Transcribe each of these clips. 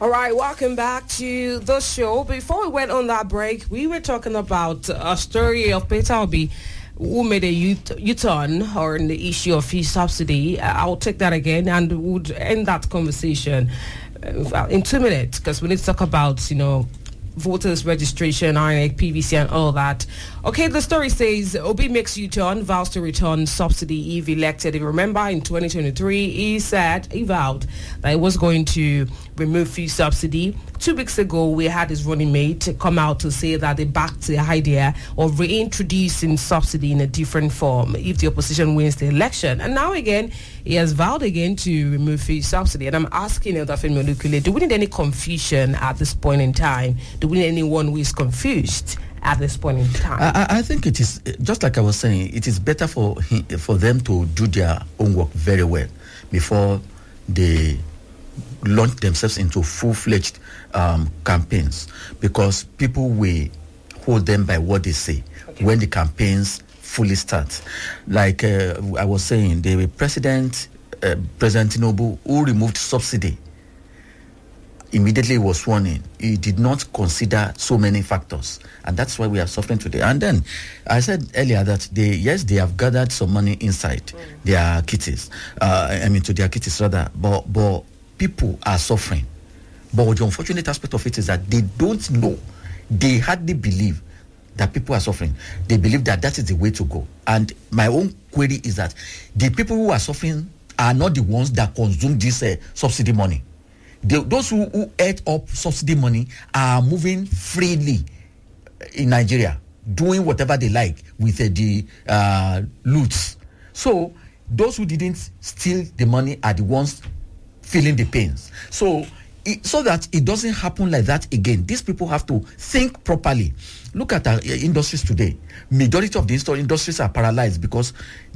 All right, welcome back to the show. Before we went on that break, we were talking about a story of Peter Obi, who made a U-turn on the issue of fee subsidy. I'll take that again and would end that conversation in 2 minutes, because we need to talk about, voters registration, INEC, PVC, and all that. Okay, the story says Obi makes U-turn, vows to return subsidy if elected. If you remember, in 2023, he vowed that he was going to remove fee subsidy. 2 weeks ago, we had his running mate come out to say that they backed the idea of reintroducing subsidy in a different form if the opposition wins the election. And now again, he has vowed again to remove fee subsidy. And I'm asking Eldafemi Olukule, do we need any confusion at this point in time? Do we need anyone who is confused at this point in time? I think it is, just like I was saying, it is better for them to do their own work very well before they launch themselves into full-fledged campaigns, because people will hold them by what they say when the campaigns fully start. Like I was saying, the President Tinubu, who removed subsidy, immediately was sworn in. He did not consider so many factors, and that's why we are suffering today. And then I said earlier that they have gathered some money inside their kitties, to their kitties rather, but people are suffering. But the unfortunate aspect of it is that they don't know, they hardly believe that people are suffering. They believe that is the way to go. And my own query is that the people who are suffering are not the ones that consume this subsidy money. Those who ate up subsidy money are moving freely in Nigeria, doing whatever they like with the loots. So those who didn't steal the money are the ones feeling the pains. So that it doesn't happen like that again, these people have to think properly. Look at our industries today. Majority of the industries are paralyzed because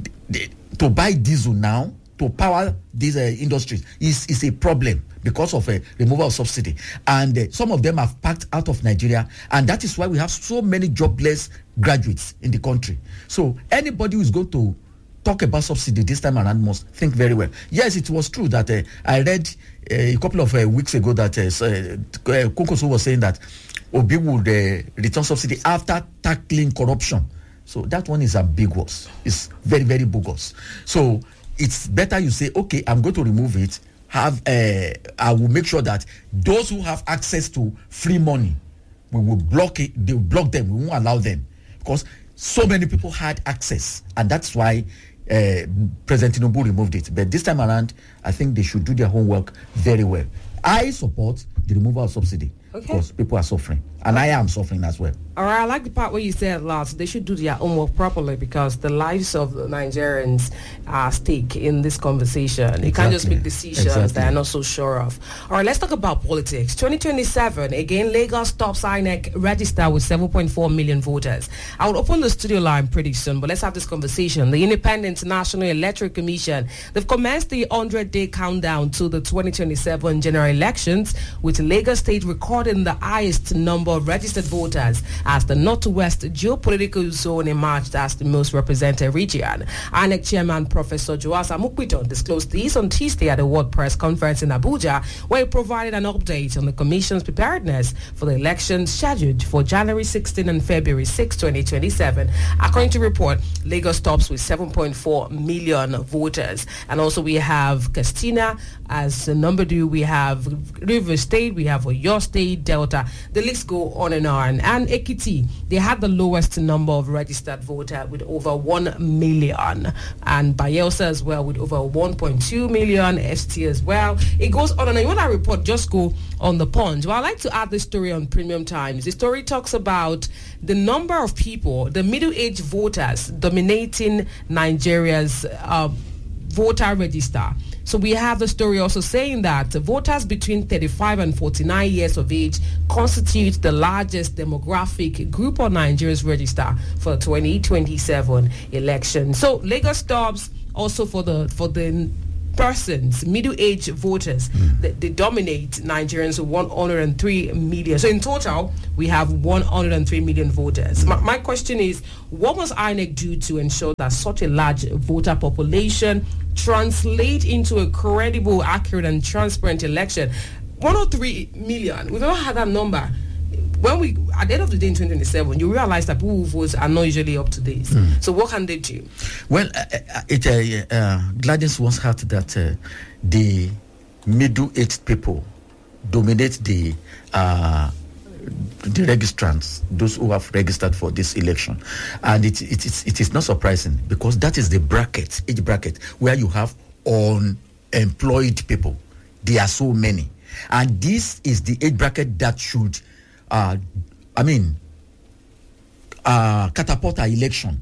to buy diesel now to power these industries is a problem because of a removal of subsidy. And some of them have packed out of Nigeria, and that is why we have so many jobless graduates in the country. So anybody who is going to talk about subsidy this time around must think very well. Yes, it was true that I read a couple of weeks ago that Konkoso was saying that Obi would return subsidy after tackling corruption. So that one is ambiguous. It's very, very bogus. So it's better you say, okay, I'm going to remove it. I will make sure that those who have access to free money, we will block it. They will block them. We won't allow them, because so many people had access, and that's why President Tinubu removed it. But this time around, I think they should do their homework very well. I support the removal of subsidy because people are suffering, and I am suffering as well. All right, I like the part where you said last, they should do their homework properly, because the lives of the Nigerians are at stake in this conversation. Exactly. You can't just make decisions that are not so sure of. All right, let's talk about politics. 2027, again, Lagos tops INEC register with 7.4 million voters. I will open the studio line pretty soon, but let's have this conversation. The Independent National Electoral Commission, they've commenced the 100-day countdown to the 2027 general elections, with Lagos State recording the highest number of registered voters as the Northwest geopolitical zone emerged as the most represented region. INEC Chairman Professor Joasa Mukpito disclosed this on Tuesday at a World Press Conference in Abuja, where he provided an update on the Commission's preparedness for the elections scheduled for January 16 and February 6, 2027. According to report, Lagos tops with 7.4 million voters. And also we have Castina as number 2. We have Rivers State, we have Oyo State, Delta. The list go on. And Ekiti, they had the lowest number of registered voters with over 1 million. And Bayelsa as well with over 1.2 million, FT as well. It goes on and on. You want that report, just go on the Punch. Well, I like to add this story on Premium Times. The story talks about the number of people, the middle-aged voters dominating Nigeria's voter register. So we have the story also saying that voters between 35 and 49 years of age constitute the largest demographic group on Nigeria's register for the 2027 election. So Lagos tops also for the persons, middle-aged voters, they dominate Nigerians with 103 million. So in total, we have 103 million voters. My question is, what must INEC do to ensure that such a large voter population translate into a credible, accurate, and transparent election? 103 million. We've never had that number. When we, at the end of the day in 2027, you realize that people who vote are not usually up to date. So what can they do? Well, Gladys once had that the middle-aged people dominate the registrants, those who have registered for this election, and it is not surprising because that is the age bracket where you have unemployed people. There are so many, and this is the age bracket that should catapult our election.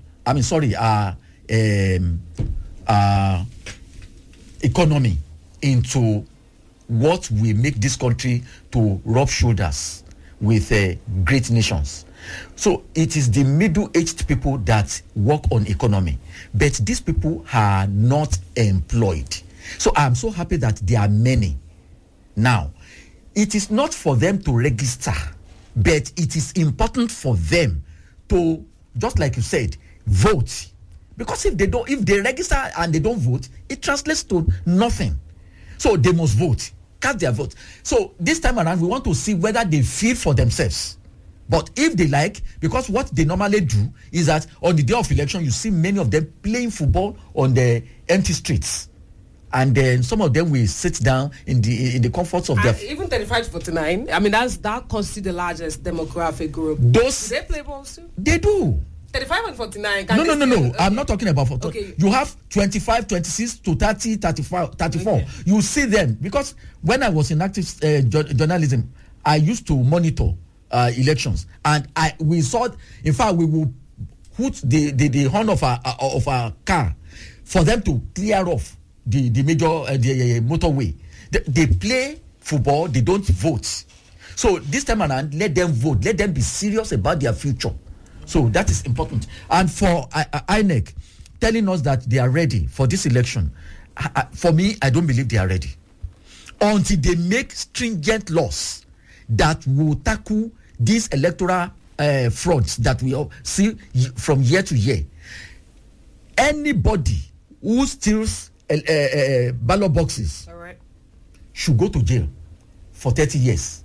Economy into what will make this country to rub shoulders with great nations. So it is the middle-aged people that work on economy, but these people are not employed. So I'm so happy that there are many. Now, it is not for them to register, but it is important for them to, just like you said, vote. Because if they register and they don't vote, it translates to nothing. So they must vote, cast their vote. So this time around, we want to see whether they feel for themselves. But if they like, because what they normally do is that on the day of election, you see many of them playing football on the empty streets. And then some of them will sit down in the comforts of their... Even 35 to 49, I mean, that constitutes the largest demographic group. Do they play balls too? They do. 35 and 49. No. Okay. I'm not talking about... Okay. You have 25, 26 to 30, 34. Okay. You see them. Because when I was in active journalism, I used to monitor elections. And we saw... In fact, we will put the horn of our car for them to clear off the major motorway. They play football, they don't vote. So this time around, let them vote. Let them be serious about their future. So that is important. And for INEC telling us that they are ready for this election, for me, I don't believe they are ready. Until they make stringent laws that will tackle these electoral frauds that we all see from year to year. Anybody who steals ballot boxes should go to jail for 30 years.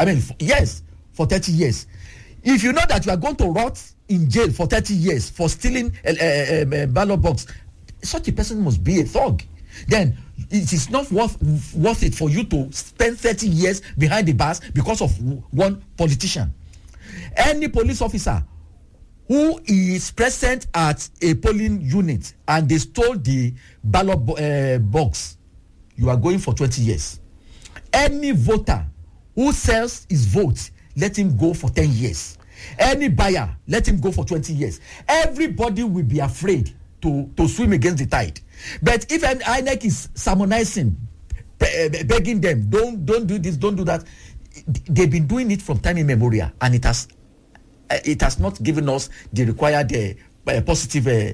For 30 years. If you know that you are going to rot in jail for 30 years for stealing a ballot box, such a person must be a thug. Then it is not worth it for you to spend 30 years behind the bars because of one politician. Any police officer who is present at a polling unit and they stole the ballot box, you are going for 20 years. Any voter who sells his vote, let him go for 10 years. Any buyer, let him go for 20 years. Everybody will be afraid to swim against the tide. But if an INEC is sermonizing, begging them, don't do this, don't do that, they've been doing it from time immemorial, and it has not given us the required positive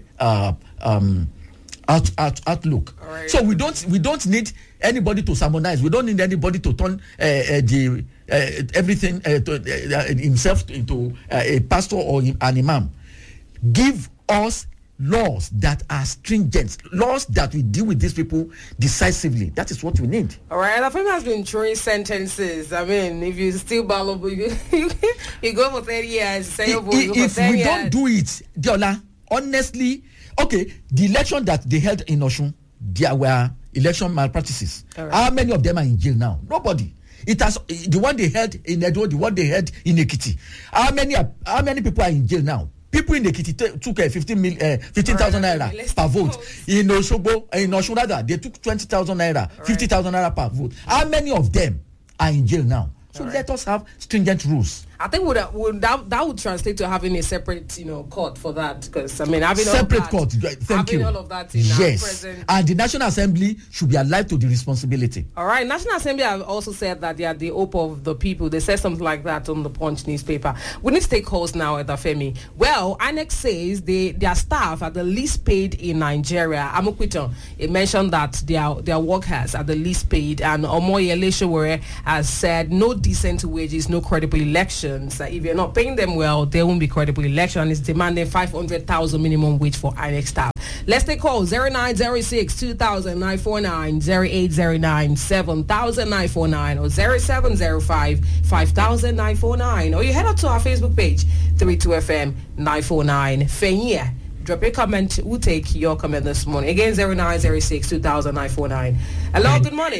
outlook. Right. So we don't need anybody to sermonize. We don't need anybody to turn everything himself into a pastor or an imam. Give us laws that are stringent, laws that will deal with these people decisively. That is what we need. All right, the family has been throwing sentences. I mean, if you steal ballot, you go for 30 years. If we don't do it, Diola, honestly, okay, the election that they held in Osun, there were election malpractices. Right. How many of them are in jail now? Nobody. It has the one they held in Edo, the one they held in Ekiti. How many people are in jail now? People in Ekiti took 15,000 naira per vote. In Osogbo, in Osunada, they took 20,000 naira, 50,000 naira per vote. How many of them are in jail now? So let us have stringent rules. I think that would translate to having a separate, court for that, because I mean having separate all of that, court. Thank you. All of that in our present. And the National Assembly should be alive to the responsibility. All right, National Assembly have also said that they are the hope of the people. They said something like that on the Punch newspaper. We need to take calls now, Edafemi. Well, INEC says their staff are the least paid in Nigeria. Amokwito, it mentioned that their workers are the least paid, and Omoyele Sowore has said no decent wages, no credible election. politicians. If you're not paying them well, there won't be credible election. It's demanding 500,000 minimum wage for INEC staff. Let's take call 0906 2000 949 0809 7000 949 or 0705 5000 949, or you head out to our Facebook page 32FM 949 Fenya. Drop your comment. We'll take your comment this morning. Again, 0906 2000 949. Hello, good morning.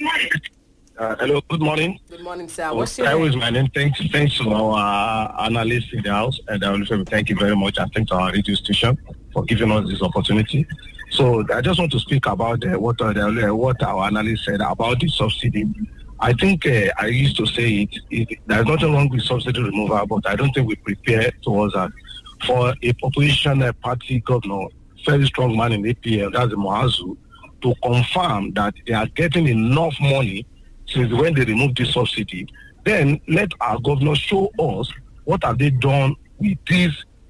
Hello, good morning. Good morning, sir. What's your name? That was my name. Thanks to our analysts in the house, and I will thank you very much. And thanks to our radio station for giving us this opportunity. So I just want to speak about what our analyst said about the subsidy. I think I used to say there's nothing wrong with subsidy removal, but I don't think we prepare towards that. For a opposition party governor, very strong man in APL, that's Moazu, to confirm that they are getting enough money since when they removed the subsidy, then let our governor show us what have they done with this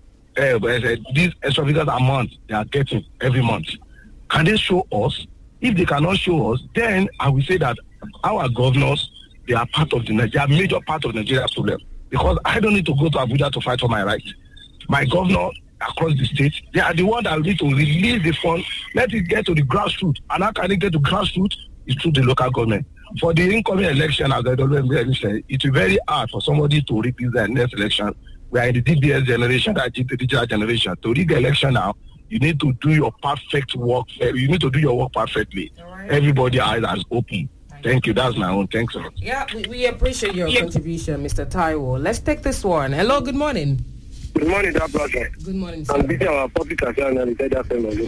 extravagant amount they are getting every month. Can they show us? If they cannot show us, then I will say that our governors, they are major part of Nigeria's problem. Because I don't need to go to Abuja to fight for my rights. My governor across the state, they are the one that need to release the fund, let it get to the grassroots. And how can it get to grassroots? It's through the local government. For the incoming election, as I always say, it will be very hard for somebody to repeat the next election. We are in the DBS generation, that is the digital generation. To rig the election now, you need to do your perfect work. You need to do your work perfectly. Right. Everybody eyes are open. Thank you. That's my own. Thanks a lot. Yeah, we appreciate your contribution, Mr. Taiwo. Let's take this one. Hello, good morning. Good morning, brother. Good morning, sir. I'm busy our public affairs and the family.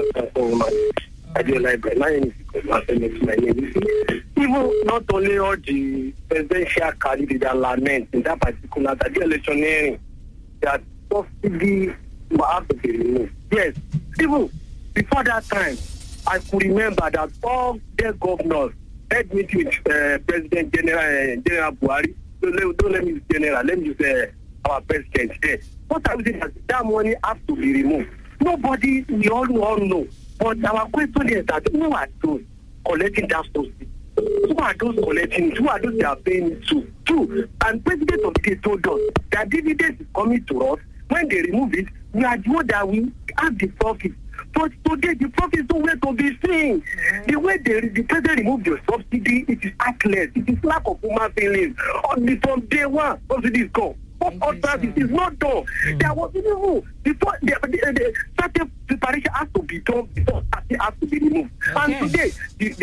I do like my name is my name. Even not only all the presidential candidates that lament in that particular that the electioneering that possibly have to be removed. Yes, even before that time, I could remember that all the governors had meeting with President General Buhari. So don't let me use General, let me use our president there. What I would say is that money has to be removed. Nobody, we all know. But our question is that who are those collecting that subsidy? Who are those collecting it? Who are those they are paying it to? True. And President of the State told us that dividends is coming to us. When they remove it, we are the one that we have the profit. But today, the profit is nowhere to be seen. The way the president removed the subsidy, it is heartless. It is lack of human feelings. Only from day one, subsidy is gone. It is not done. There was before the certain preparation has to be done before it has to be removed. Okay. And today,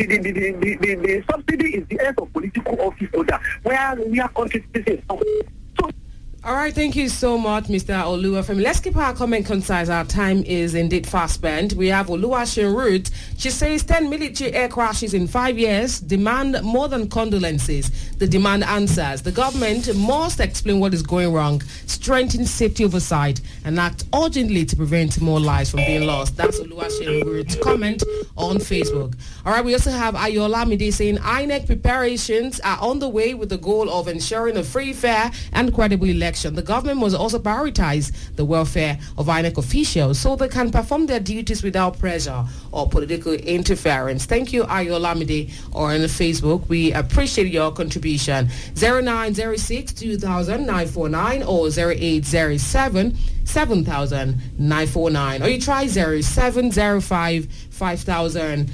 the subsidy is the end of political office order where we are contributing. All right, thank you so much, Mr. Oluwafemi. Let's keep our comment concise. Our time is indeed fast spent. We have Oluwaseun Ruth. She says 10 military air crashes in 5 years demand more than condolences. The demand answers. The government must explain what is going wrong, strengthen safety oversight, and act urgently to prevent more lives from being lost. That's Oluwaseun Ruth's comment on Facebook. All right, we also have Ayola Mide saying INEC preparations are on the way with the goal of ensuring a free, fair, and credible election. The government must also prioritize the welfare of INEC officials so they can perform their duties without pressure or political interference. Thank you, Ayolamide, or on Facebook. We appreciate your contribution. 0906 2000 949 or 0807 7000 949, or you try 0705 5000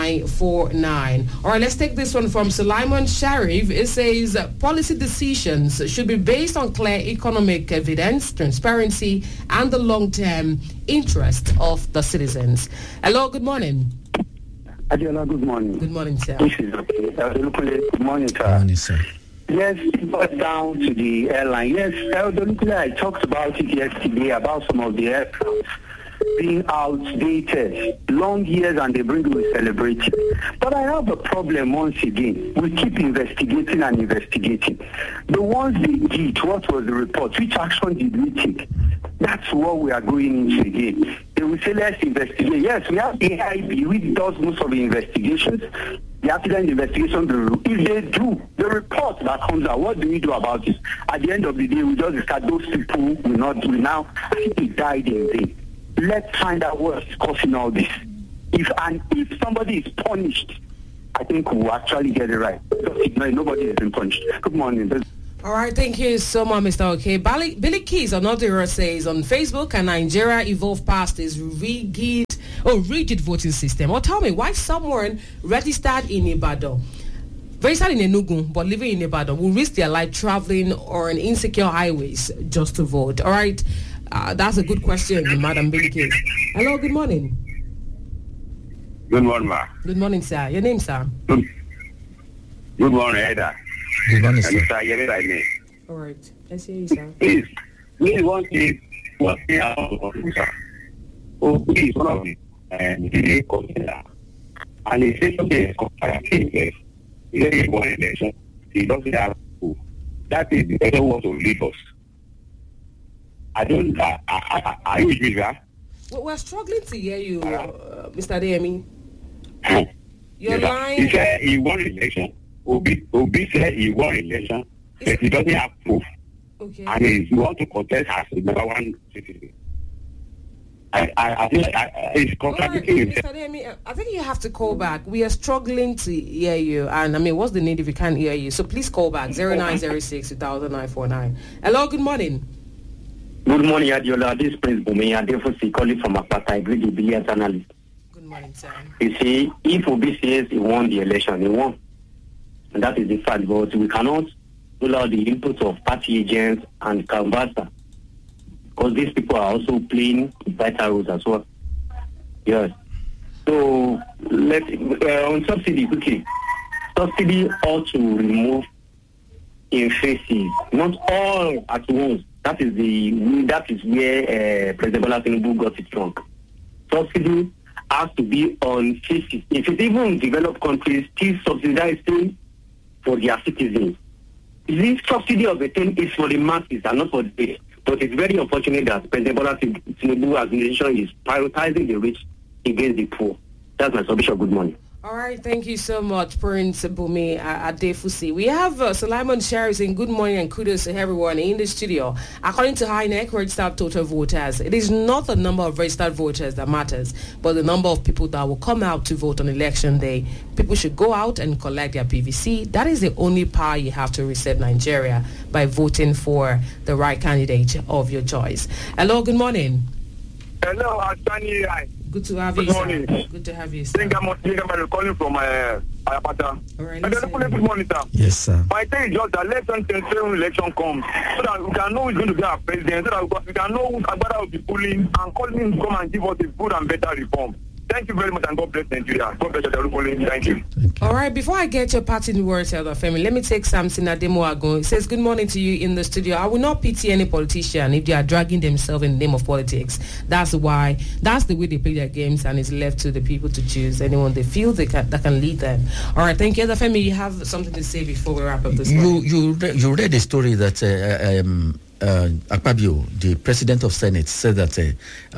949. All right, let's take this one from Sulaiman Sharif. It says policy decisions should be based on clear economic evidence, transparency, and the long-term interest of the citizens. Hello, good morning. Adiola, good morning. Good morning, sir. This is good morning, sir. Good morning, sir. Yes, it got down to the airline. Yes, I talked about it yesterday, about some of the aircraft being outdated, long years, and they bring we celebrate it. But I have a problem once again. We keep investigating and investigating. The ones they did, what was the report? Which action did we take? That's what we are going into again. They will say, let's investigate. Yes, we have AIB, which does most of the investigations. The accident investigation bureau. If they do the report that comes out, what do we do about it? At the end of the day, we just discard those people will not do it now. I think they died in vain. Let's find out what is causing all this. If somebody is punished, I think we'll actually get it right. Because nobody has been punished. Good morning. All right, thank you so much, Mr. Okay. Billy Keys, another says on Facebook, can Nigeria evolve past this rigid voting system? Or tell me, why someone registered in Ibadan, registered in Enugu, but living in Ibadan, will risk their life traveling on insecure highways just to vote? All right, that's a good question, Madam Billy Keys. Hello, good morning. Good morning, ma. Good morning, sir. Your name, sir? Good morning, Ada. Good morning, sir. All right, let's hear you, sir. Please one thing I want to do, sir. Oh, please, one of you, and he consider. And he said, okay, he didn't want election. He doesn't have to. That is the person who wants to lead us. I don't, are you with me, sir? Well, we're struggling to hear you, Mr. Adeyemi. Your Yes, line... He said he won election. Obi said he won election, but he doesn't have proof. Okay. And he wants to contest as the number one citizen. I think it's contradicting himself. Mr. Adeyemi, I think you have to call back. We are struggling to hear you. And I mean, what's the need if we can't hear you? So please call back 0906 200949. Hello, good morning. Good morning, Adiola. This is Prince Bumi. I'm therefore calling from Akpata. I agree with the billions analyst. Good morning, sir. You see, if Obi says he won the election, he won. And that is the fact. But we cannot rule out the input of party agents and canvasser. Because these people are also playing vital roles as well. Yes. So, on subsidy, quickly. Subsidy ought to remove in phases, not all at once. That is where President Bola Tinubu got it wrong. Subsidy has to be on phases. If it's even in developed countries, still subsidizing for their citizens. This subsidy of the thing is for the masses and not for the rich. But it's very unfortunate that President Bola Tinubu administration is prioritizing the rich against the poor. That's my submission. Good morning. All right, thank you so much, Prince Bumi Adefusi. We have Solomon Sherry saying good morning and kudos to everyone in the studio. According to INEC, registered total voters, it is not the number of registered voters that matters, but the number of people that will come out to vote on election day. People should go out and collect their PVC. That is the only power you have to reset Nigeria, by voting for the right candidate of your choice. Hello, good morning. Hello, Asani. Good to have you, Good morning. sir. Good to have you, sir. I'm calling from Ayapata. All right, Good morning, sir. Yes, sir. My thing is just that election comes so that we can know who's going to be our president, so that we can know who Agbada will be pulling and calling him to come and give us a good and better reform. Thank you very much and God bless Nigeria. God bless everybody. Thank you. All right, before I get your parting words, Elder Femi, let me take Samson Ademoago. It says, good morning to you in the studio. I will not pity any politician if they are dragging themselves in the name of politics. That's the way they play their games, and it's left to the people to choose anyone they feel that can lead them. All right, thank you, Elder Femi. You have something to say before we wrap up this morning? You read a story that Akpabio, the president of Senate, said that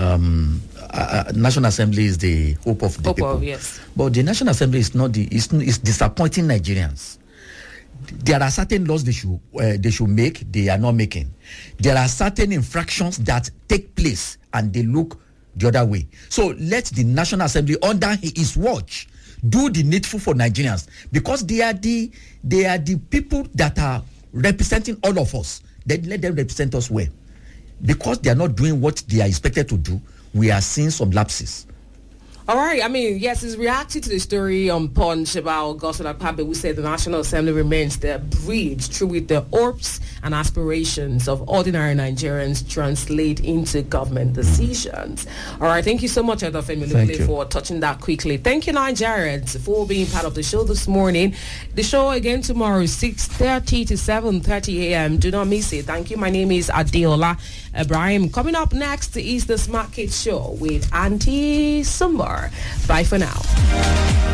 National Assembly is the hope of the people. Yes. But the National Assembly is not is disappointing Nigerians. There are certain laws they should make, they are not making. There are certain infractions that take place and they look the other way. So let the National Assembly under his watch do the needful for Nigerians, because they are the people that are representing all of us. Then let them represent us well. Because they are not doing what they are expected to do, we are seeing some lapses. All right. I mean, yes, he's reacting to the story on Punch about Godswill Akpabio, who said the National Assembly remains the bridge through which the hopes and aspirations of ordinary Nigerians translate into government decisions. All right. Thank you so much, Elder Femi, for touching that quickly. Thank you, Nigerians, for being part of the show this morning. The show again tomorrow, 6:30 to 7:30 a.m. Do not miss it. Thank you. My name is Adeola Ibrahim. Coming up next is the Smart Kids Show with Auntie Summer. Bye for now.